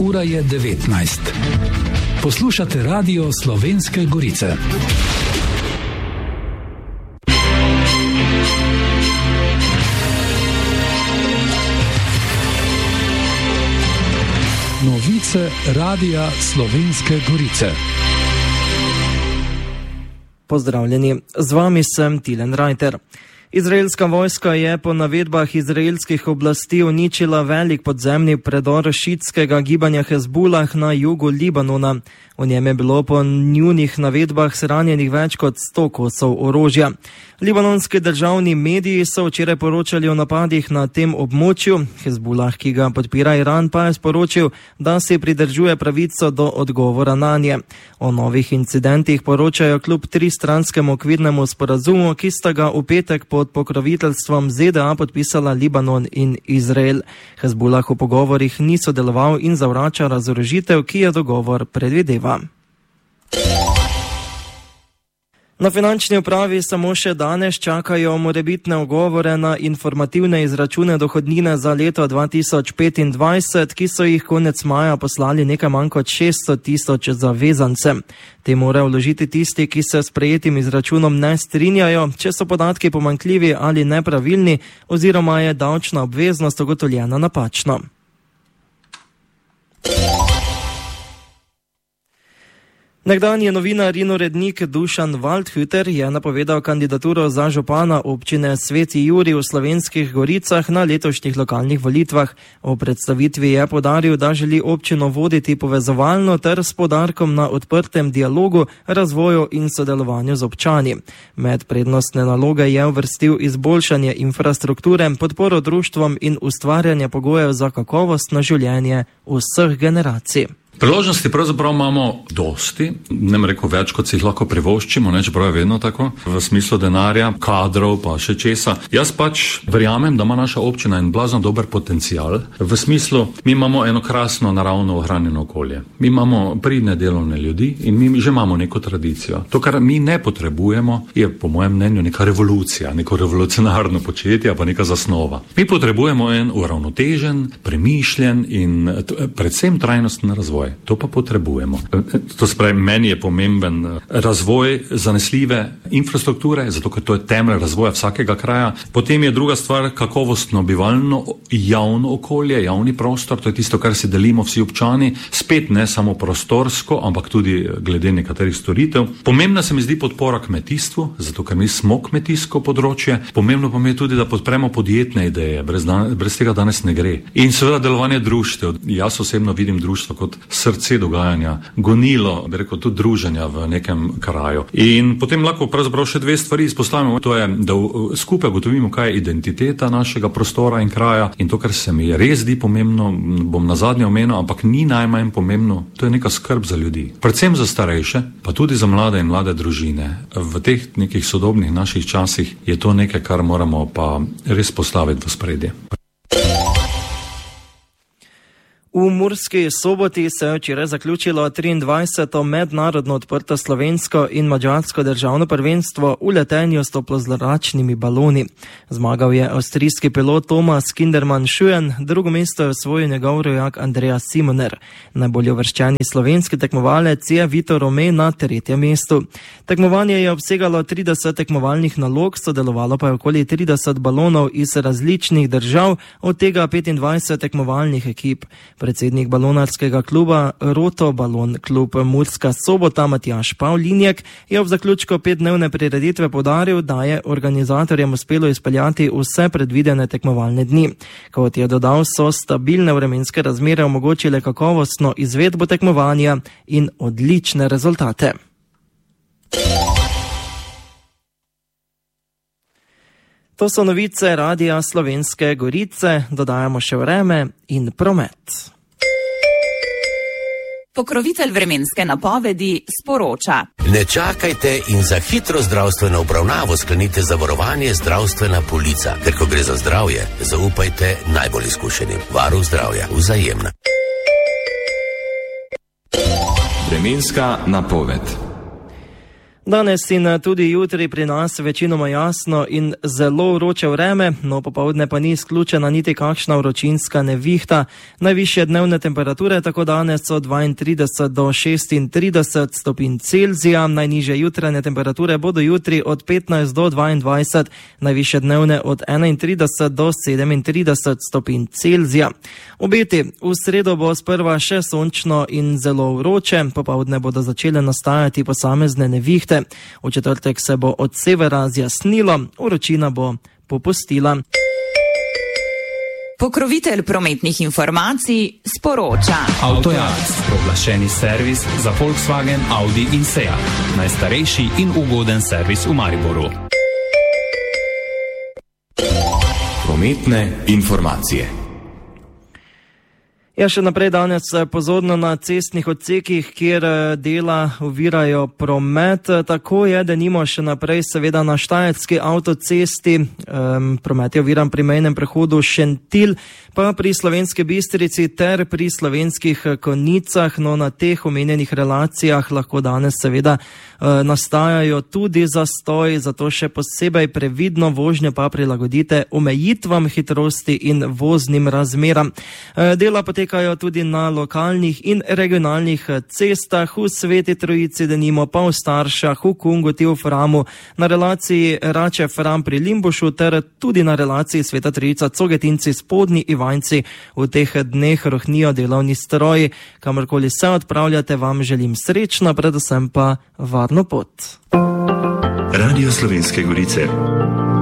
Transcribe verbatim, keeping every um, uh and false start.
ura je devetnajst. Poslušate Radio Slovenske Gorice. Novice Radia Slovenske Gorice. Pozdravljeni, z vami sem Tilen Rajter. Izraelska vojska je po navedbah izraelskih oblasti uničila velik podzemni predor šiitskega gibanja Hezbollah na jugu Libanona. V njem je bilo po njunih navedbah shranjenih več kot sto kosov orožja. Libanonski državni mediji so včeraj poročali o napadih na tem območju. Hezbollah, ki ga podpira Iran, pa je sporočil, da se pridržuje pravico do odgovora nanje. O novih incidentih poročajo kljub tristranskemu okvirnemu sporazumu, ki sta ga v petek pod pokroviteljstvom Z D A podpisala Libanon in Izrael. Hezbollah v pogovorih ni sodeloval in zavrača razorožitev, ki je dogovor predvideva. Na finančni upravi samo še danes čakajo morebitne ugovore na informativne izračune dohodnine za leto dva tisoč petindvajset, ki so jih konec maja poslali nekaj manj kot šeststo tisoč zavezancem. Te morajo vložiti tisti, ki se s sprejetim izračunom ne strinjajo, če so podatki pomanjkljivi ali nepravilni oziroma je davčna obveznost ugotovljena napačno. Nekdanji novinar in urednik Dušan Waldhüter je napovedal kandidaturo za župana občine Sveti Jurij v Slovenskih Goricah na letošnjih lokalnih volitvah. V predstavitvi je poudaril, da želi občino voditi povezovalno ter s poudarkom na odprtem dialogu, razvoju in sodelovanju z občani. Med prednostne naloge je uvrstil izboljšanje infrastrukture, podporo društvom in ustvarjanje pogojev za kakovostno življenje vseh generacij. Priložnosti pravzaprav imamo dosti, ne bom rekel več, kot si jih lahko privoščimo, ne, čeprav je vedno tako, v smislu denarja, kadrov pa še česa. Jaz pač verjamem, da ima naša občina en blazno dober potencial, v smislu, mi imamo eno krasno naravno ohranjeno okolje. Mi imamo pridne delovne ljudi in mi že imamo neko tradicijo. To, kar mi ne potrebujemo, je po mojem mnenju neka revolucija, neko revolucionarno početje, pa neka zasnova. Mi potrebujemo en uravnotežen, premišljen in predvsem trajnosten razvoj. To pa potrebujemo. To se pravi, meni je pomemben razvoj zanesljive infrastrukture, zato ker to je temelj razvoja vsakega kraja. Potem je druga stvar kakovostno bivalno javno okolje, javni prostor, to je tisto, kar si delimo vsi občani, spet ne samo prostorsko, ampak tudi glede nekaterih storitev. Pomembna se mi zdi podpora kmetijstvu, zato ker mi smo kmetijsko področje. Pomembno pa mi je tudi, da podpremo podjetne ideje, brez, dan, brez tega danes ne gre. In seveda delovanje društev. Jaz osebno vidim društvo kot srce dogajanja, gonilo, bi rekel, tudi druženja v nekem kraju. In potem lahko pravzaprav še dve stvari izpostavimo, to je, da skupaj gotovimo, kaj je identiteta našega prostora in kraja in to, kar se mi res zdi pomembno, bom nazadnje omenil, ampak ni najmanj pomembno, to je neka skrb za ljudi. Predvsem za starejše, pa tudi za mlade in mlade družine. V teh nekih sodobnih naših časih je to nekaj, kar moramo pa res postaviti v spredje. V Murski Soboti se je včeraj zaključilo triindvajseto mednarodno odprto slovensko in madžarsko državno prvenstvo v letenju s toplozračnimi baloni. Zmagal je avstrijski pilot Thomas Kindermann-Schön, drugo mesto je osvojil njegov rojak Andreas Simoner. Najbolje uvrščeni slovenski tekmovalec je Vito Romej na tretjem mestu. Tekmovanje je obsegalo trideset tekmovalnih nalog, sodelovalo pa je okoli trideset balonov iz različnih držav, od tega petindvajset tekmovalnih ekip. Predsednik balonarskega kluba Roto Balon klub Murska Sobota Matjaž Pavlinjek je ob zaključku petdnevne prireditve poudaril, da je organizatorjem uspelo izpeljati vse predvidene tekmovalne dni. Kot je dodal, so stabilne vremenske razmere omogočile kakovostno izvedbo tekmovanja in odlične rezultate. To so novice Radia Slovenske Gorice, dodajamo še vreme in promet. Pokrovitelj vremenske napovedi sporoča. Ne čakajte in za hitro zdravstveno obravnavo sklenite zavarovanje zdravstvena polica. Ker ko gre za zdravje, zaupajte najbolj izkušenim. Varuh zdravja, Vzajemna. Vremenska napoved. Danes in tudi jutri pri nas večinoma jasno in zelo vroče vreme, no popoldne pa ni izključena niti kakšna vročinska nevihta. Najvišje dnevne temperature tako danes so dvaintrideset do šestintrideset stopinj Celzija, najnižje jutranje temperature bodo jutri od petnajst do dvaindvajset, najvišje dnevne od enaintrideset do sedemintrideset stopinj Celzija. Obeti: v sredo bo sprva še sončno in zelo vroče, popoldne bodo začele nastajati posamezne nevihte. V četrtek se bo od severa zjasnilo, vročina bo popustila. Pokrovitelj prometnih informacij sporoča. Avtojakt, proglašeni servis za Volkswagen, Audi in Seat. Najstarejši in ugoden servis v Mariboru. Prometne informacije. Ja, še naprej danes pozorno na cestnih odsekih, kjer dela ovirajo promet. Tako je, denimo še naprej seveda na Štajerski avtocesti, um, promet je oviran pri mejnem prehodu Šentilj, pa pri Slovenski Bistrici ter pri Slovenskih Konjicah. No, na teh omenjenih relacijah lahko danes seveda uh, nastajajo tudi zastoji, zato še posebej previdno vožnjo pa prilagodite omejitvam hitrosti in voznim razmeram. Uh, dela potekajo tudi na lokalnih in regionalnih cestah, v Sveti Trojici denimo, pa v Staršah, v Kungoti, v Framu, na relaciji Rače-Fram pri Limbušu ter tudi na relaciji Sveta Trojica Cogetinci Spodnji Ivanjci. V teh dneh rohnijo delovni stroji. Kamorkoli se odpravljate, vam želim srečno, predvsem pa varno pot. Radio Slovenske Gorice.